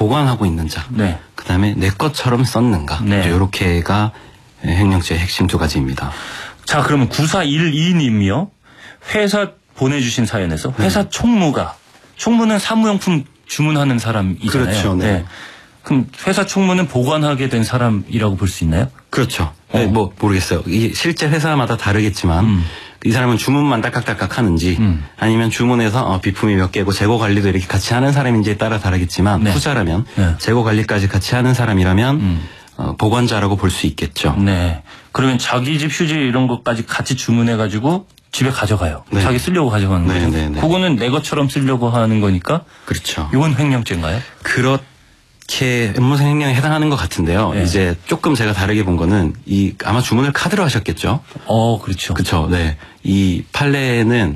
보관하고 있는 자, 네. 그다음에 내 것처럼 썼는가, 네. 이렇게가 횡령죄의 핵심 두 가지입니다. 자, 그러면 9412님이요. 회사 보내주신 사연에서 회사 총무가, 총무는 사무용품 주문하는 사람이잖아요. 그렇죠. 네. 그럼 회사 총무는 보관하게 된 사람이라고 볼 수 있나요? 그렇죠. 네, 뭐 모르겠어요. 이게 실제 회사마다 다르겠지만 이 사람은 주문만 딸깍딸깍 하는지 아니면 주문해서 비품이 몇 개고 재고 관리도 이렇게 같이 하는 사람인지에 따라 다르겠지만, 네. 후자라면, 네. 재고 관리까지 같이 하는 사람이라면 보관자라고 볼 수 있겠죠. 네. 그러면 자기 집 휴지 이런 것까지 같이 주문해가지고 집에 가져가요. 네. 자기 쓰려고 가져가는 거죠. 네, 네. 그거는 내 것처럼 쓰려고 하는 거니까. 그렇죠. 이건 횡령죄인가요? 그렇게 업무상 횡령에 해당하는 것 같은데요. 네. 이제 조금 제가 다르게 본 거는 아마 주문을 카드로 하셨겠죠. 그렇죠. 그렇죠. 네. 이 판례는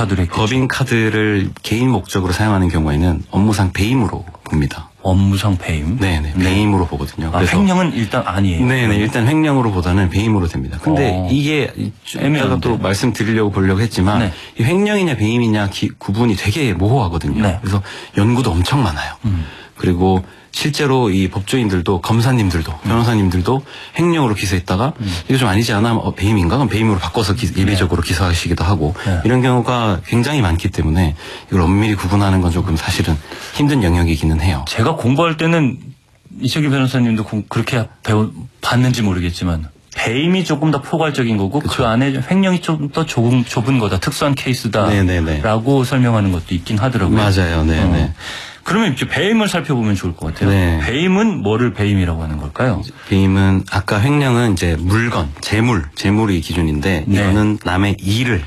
법인카드를 개인 목적으로 사용하는 경우에는 업무상 배임으로 봅니다. 업무상 배임? 네네. 배임으로 보거든요. 그래서 횡령은 일단 아니에요. 네네. 일단 횡령으로보다는 배임으로 됩니다. 근데 이게 제가 또 말씀드리려고 했지만, 네. 이 횡령이냐 배임이냐 구분이 되게 모호하거든요. 네. 그래서 연구도 엄청 많아요. 그리고 실제로 이 법조인들도, 검사님들도, 변호사님들도 횡령으로 기소했다가 이거 좀 아니지 않아? 배임인가? 그럼 배임으로 바꿔서 예비적으로 기소하시기도 하고, 이런 경우가 굉장히 많기 때문에 이걸 엄밀히 구분하는 건 조금 사실은 힘든 영역이기는 해요. 제가 공부할 때는 이철규 변호사님도 그렇게 봤는지 모르겠지만 배임이 조금 더 포괄적인 거고, 그쵸. 그 안에 횡령이 좀 더 좁은 거다, 특수한 케이스다라고 설명하는 것도 있긴 하더라고요. 맞아요. 네네. 그러면 이제 배임을 살펴보면 좋을 것 같아요. 네. 배임은 뭐를 배임이라고 하는 걸까요? 배임은 아까 횡령은 이제 물건, 재물이 기준인데, 네. 이거는 남의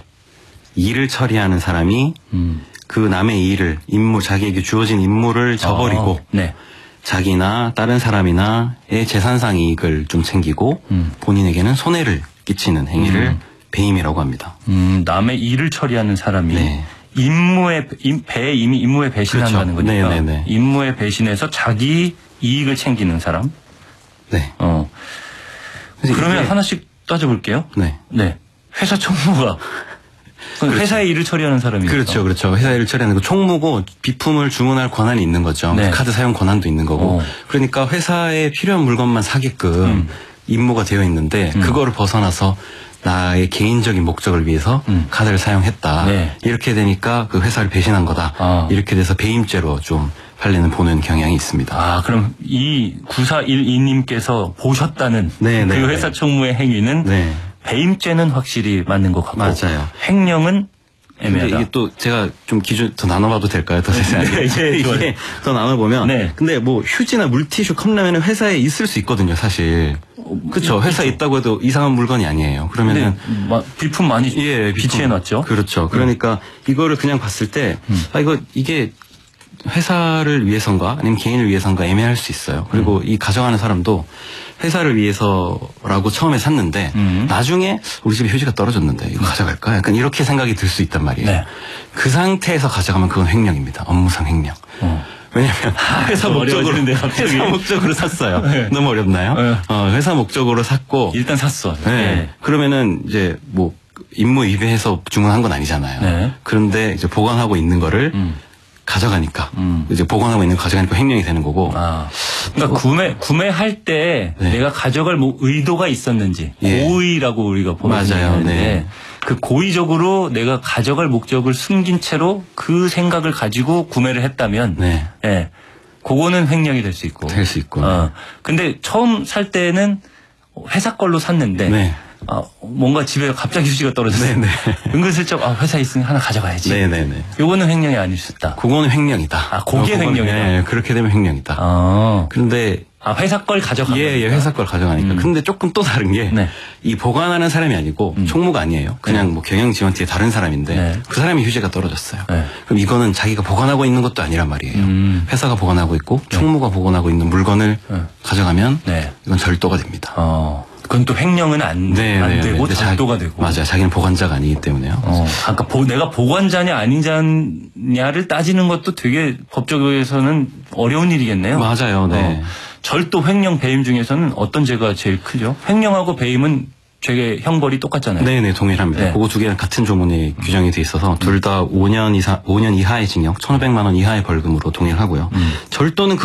일을 처리하는 사람이 그 남의 일을, 자기에게 주어진 임무를 저버리고, 네. 자기나 다른 사람이나의 재산상 이익을 좀 챙기고 본인에게는 손해를 끼치는 행위를 배임이라고 합니다. 남의 일을 처리하는 사람이, 네. 임무에 배신한다는, 그렇죠. 거니까. 네네네. 임무에 배신해서 자기 이익을 챙기는 사람. 네. 그러면 하나씩 따져볼게요. 네. 네. 회사 총무가 그렇죠. 회사의 일을 처리하는 사람이죠. 그렇죠. 회사의 일을 처리하는 거 총무고 비품을 주문할 권한이 있는 거죠. 네. 카드 사용 권한도 있는 거고. 그러니까 회사에 필요한 물건만 사게끔 임무가 되어 있는데 그거를 벗어나서 나의 개인적인 목적을 위해서 카드를 사용했다. 네. 이렇게 되니까 그 회사를 배신한 거다. 이렇게 돼서 배임죄로 좀 판례는 보는 경향이 있습니다. 그럼 이 9412님께서 보셨다는, 네네. 그 회사 총무의 행위는, 네. 배임죄는 확실히 맞는 것 같고, 맞아요. 횡령은 애매하다. 이게 또 제가 좀 기준 더 나눠봐도 될까요? 더 세세하게. 네, 이게 더 나눠보면, 네. 근데 뭐 휴지나 물티슈, 컵라면은 회사에 있을 수 있거든요, 사실. 그렇죠. 회사에 있다고 해도 이상한 물건이 아니에요. 그러면은 비품 많이 비치해놨죠. 그렇죠. 그러니까 이거를 그냥 봤을 때 이게 회사를 위해서인가 아니면 개인을 위해서인가 애매할 수 있어요. 그리고 이 가져가는 사람도 회사를 위해서라고 처음에 샀는데 나중에 우리 집에 휴지가 떨어졌는데 이거 가져갈까? 약간 이렇게 생각이 들 수 있단 말이에요. 네. 그 상태에서 가져가면 그건 횡령입니다. 업무상 횡령. 왜냐면 회사 목적으로 샀어요. 네. 너무 어렵나요? 네. 회사 목적으로 샀고 일단 샀어. 네. 네. 그러면은 이제 뭐 임무 위배해서 주문한 건 아니잖아요. 네. 그런데 이제 보관하고 있는 거를 가져가니까 이제 보관하고 있는 거 가져가니까 횡령이 되는 거고. 그러니까 구매할 때, 네. 내가 가져갈 의도가 있었는지, 예. 고의라고 우리가 보면 맞아요. 네. 그 고의적으로 내가 가져갈 목적을 숨긴 채로 그 생각을 가지고 구매를 했다면, 네. 예, 그거는 횡령이 될 수 있고. 근데 처음 살 때는 회사 걸로 샀는데, 네. 뭔가 집에 갑자기 휴지가 떨어졌어요. 네네. 은근슬쩍 회사에 있으니 하나 가져가야지. 네네네. 요거는 횡령이 아닐 수 있다. 그거는 횡령이다. 그게 횡령이다. 네, 그렇게 되면 횡령이다. 그런데 회사 걸 가져가니까. 예, 회사 걸 가져가니까. 근데 조금 또 다른 게, 네. 이 보관하는 사람이 아니고 총무가 아니에요. 그냥 뭐 경영지원팀의 다른 사람인데, 네. 그 사람이 휴지가 떨어졌어요. 네. 그럼 이거는 자기가 보관하고 있는 것도 아니란 말이에요. 회사가 보관하고 있고 총무가 보관하고 있는 물건을 가져가면 이건 절도가 됩니다. 그건 또 횡령은 안 되고 절도가 되고. 맞아요. 자기는 보관자가 아니기 때문에요. 내가 보관자냐 아니냐를 따지는 것도 되게 법적에서는 어려운 일이겠네요. 맞아요. 네. 절도, 횡령, 배임 중에서는 어떤 죄가 제일 크죠? 횡령하고 배임은 죄의 형벌이 똑같잖아요. 네네, 동일합니다. 네. 그거 두 개는 같은 조문에 규정이 돼 있어서 둘 다 5년 이하의 징역, 1,500만 원 이하의 벌금으로 동일하고요. 절도는